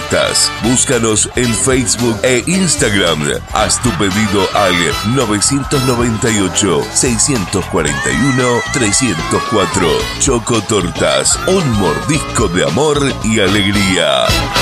Tortas. Búscanos en Facebook e Instagram. Haz tu pedido al 998-641-304. Choco Tortas, un mordisco de amor y alegría.